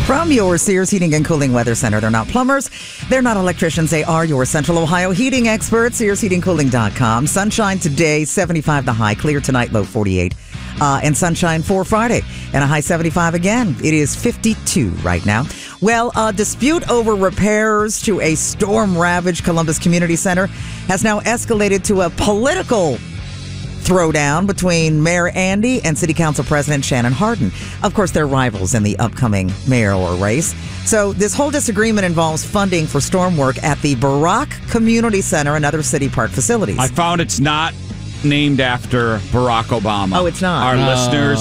From your Sears Heating and Cooling Weather Center. They're not plumbers. They're not electricians. They are your Central Ohio heating experts. SearsHeatingCooling.com. Sunshine today, 75 the high. Clear tonight, low 48. And sunshine for Friday. And a high 75 again. It is 52 right now. Well, a dispute over repairs to a storm-ravaged Columbus Community Center has now escalated to a political throwdown between Mayor Andy and City Council President Shannon Hardin. Of course, they're rivals in the upcoming mayoral race. So this whole disagreement involves funding for storm work at the Barack Community Center and other city park facilities. I found it's not named after Barack Obama. Oh, it's not? Our listeners